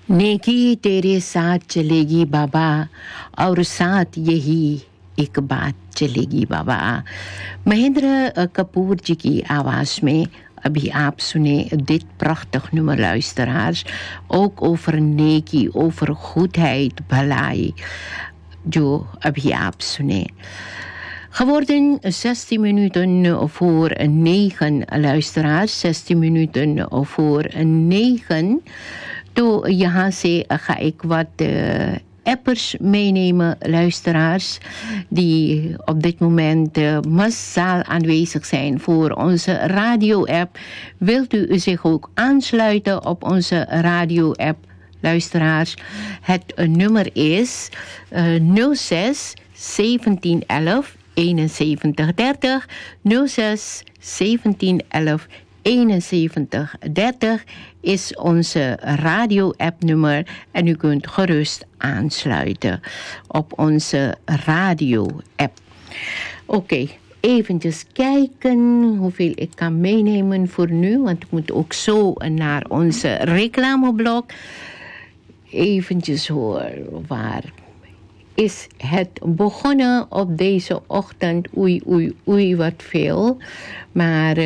नेकी तेरे साथ चलेगी बाबा और साथ यही एक बात चलेगी बाबा। महेंद्र कपूर जी की आवाज में अभी आप सुने dit prachtig nummer luisteraars, ook over neki, over goedheid, balai, जो अभी आप सुने। Geworden 16 minuten voor 9, luisteraars, 16 minuten voor 9. तो यहाँ से ga ik wat appers meenemen, luisteraars, die op dit moment massaal aanwezig zijn voor onze radio-app. Wilt u zich ook aansluiten op onze radio-app, luisteraars? Het nummer is 06 1711 7130, 06 1711 7130 is onze radio-app-nummer en u kunt gerust aansluiten op onze radio-app. Oké, eventjes kijken hoeveel ik kan meenemen voor nu, want ik moet ook zo naar onze reclameblok. Eventjes hoor, waar is het begonnen op deze ochtend? Oei, wat veel. Maar